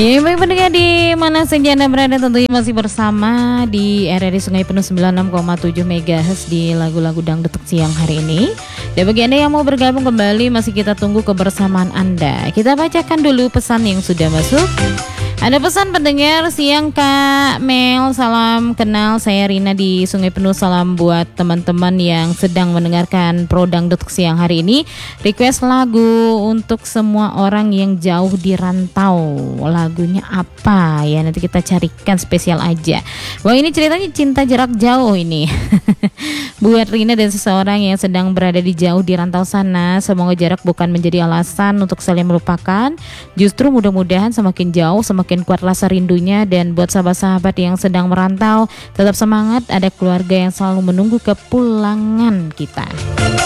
Ya, baik pendengar di mana saja Anda berada, tentunya masih bersama di RRI Sungai Penuh 96,7 MHz di lagu-lagu dangdut siang hari ini. Dan bagi Anda yang mau bergabung kembali, masih kita tunggu kebersamaan Anda. Kita bacakan dulu pesan yang sudah masuk. Ada pesan pendengar, siang Kak Mel, salam kenal, saya Rina di Sungai Penuh. Salam buat teman-teman yang sedang mendengarkan Pro Dangdut siang hari ini. Request lagu untuk semua orang yang jauh di rantau. Lagunya apa ya? Nanti kita carikan spesial aja. Wah, ini ceritanya cinta jarak jauh ini. Buat Rina dan seseorang yang sedang berada di jauh di rantau sana, semoga jarak bukan menjadi alasan untuk saling melupakan. Justru mudah-mudahan semakin jauh semakin kuat rasa rindunya. Dan buat sahabat-sahabat yang sedang merantau, tetap semangat, ada keluarga yang selalu menunggu kepulangan kita.